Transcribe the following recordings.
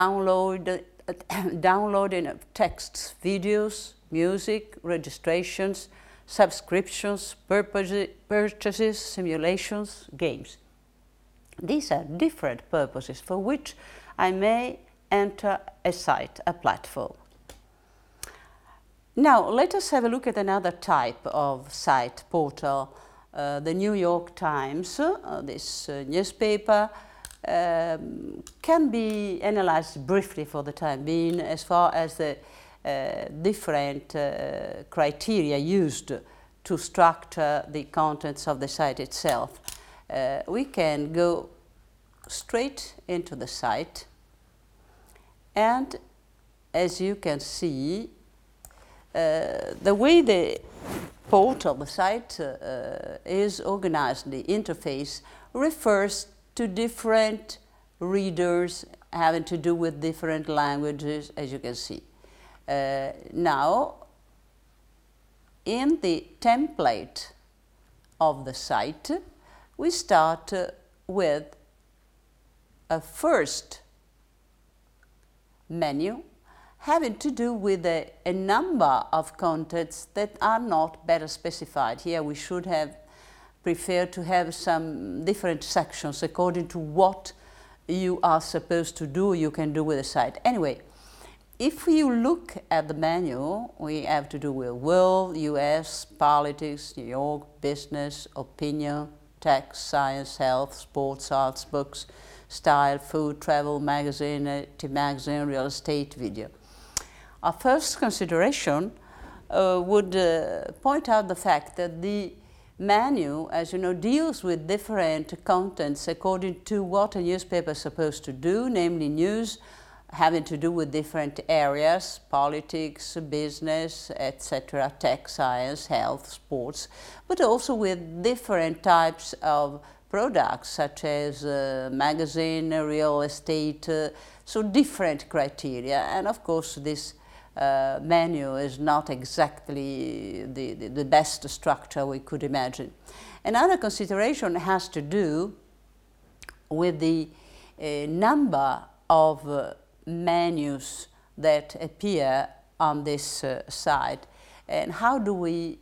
downloading of texts, videos, music, registrations, subscriptions, purchases, simulations, games. These are different purposes for which I may enter a site, a platform. Now, let us have a look at another type of site, portal. The New York Times, this newspaper, can be analyzed briefly for the time being as far as the different criteria used to structure the contents of the site itself. We can go straight into the site, and as you can see, the way the portal, the site is organized, the interface refers to different readers having to do with different languages, as you can see. Now, in the template of the site, we start with a first menu having to do with a number of contents that are not better specified. Here we should have preferred to have some different sections according to what you are supposed to do, you can do with the site. Anyway, if you look at the menu, we have to do with world, US, politics, New York, business, opinion, tech, science, health, sports, arts, books, style, food, travel, magazine, magazine, real estate, video. Our first consideration would point out the fact that the menu, as you know, deals with different contents according to what a newspaper is supposed to do, namely news having to do with different areas, politics, business, etc., tech, science, health, sports, but also with different types of products such as magazine, real estate, so different criteria. And of course this menu is not exactly the best structure we could imagine. Another consideration has to do with the number of menus that appear on this site, and how do we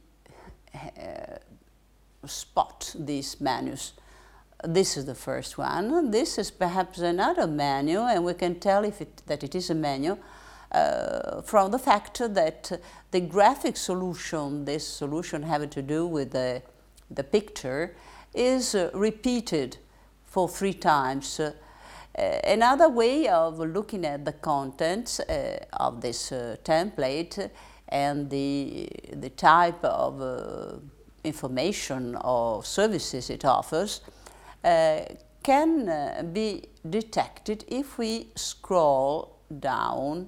spot these menus. This is the first one. This is perhaps another menu, and we can tell that it is a menu from the fact that the graphic solution, this solution having to do with the picture, is repeated for 3 times. Another way of looking at the contents of this template and the type of information or services it offers can be detected if we scroll down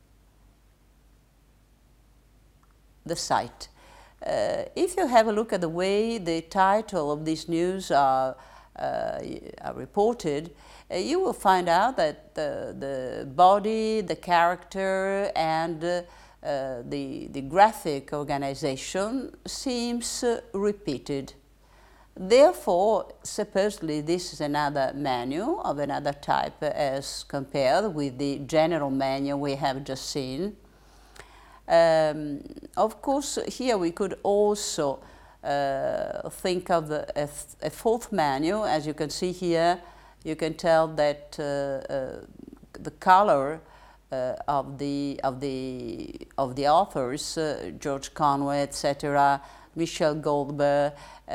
the site. If you have a look at the way the title of these news are reported, you will find out that the body, the character, and the graphic organization seems repeated. Therefore, supposedly this is another menu of another type as compared with the general menu we have just seen. Of course, here we could also think of a fourth menu. As you can see here, you can tell that the color of the authors, George Conway, etc., Michel Goldberg,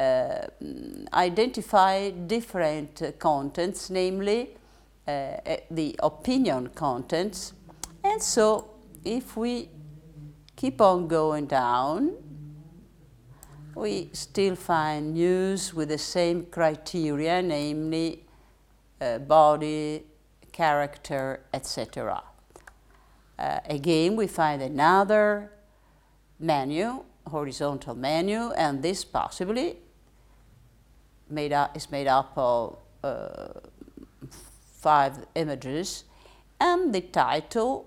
identify different contents, namely the opinion contents. And so if we keep on going down, we still find news with the same criteria, namely body, character, etc. Again, we find another menu, horizontal menu, and this possibly is made up of 5 images, and the title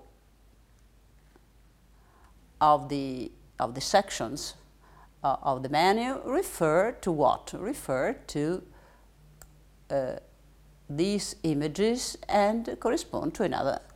of the sections of the menu refer to what? Refer to these images and correspond to another